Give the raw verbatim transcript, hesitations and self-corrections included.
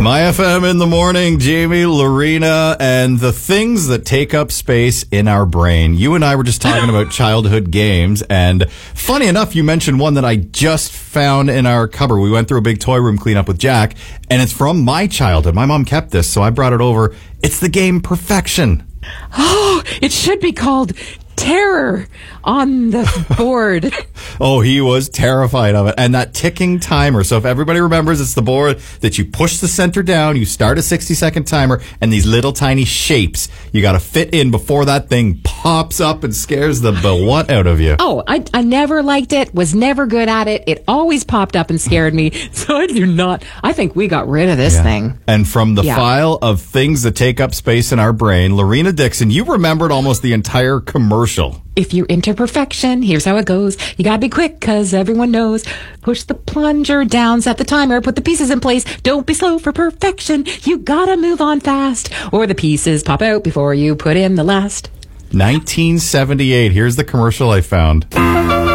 My F M in the morning, Jamie, Lorena, and the things that take up space in our brain. You and I were just talking about childhood games, and funny enough, you mentioned one that I just found in our cupboard. We went through a big toy room cleanup with Jack, and it's from my childhood. My mom kept this, so I brought it over. It's the game Perfection. Oh, it should be called Terror on the board. Oh, he was terrified of it. And that ticking timer. So if everybody remembers, it's the board that you push the center down, you start a sixty second timer, and these little tiny shapes you got to fit in before that thing pops up and scares the what out of you. Oh, I, I never liked it, was never good at it. It always popped up and scared me. So I do not, I think we got rid of this Yeah. thing. And from the Yeah. file of things that take up space in our brain, Lorena Dixon, you remembered almost the entire commercial. If you're into perfection, here's how it goes. You gotta be quick, cause everyone knows. Push the plunger down, set the timer, put the pieces in place. Don't be slow for perfection. You gotta move on fast, or the pieces pop out before you put in the last. nineteen seventy-eight. Here's the commercial I found.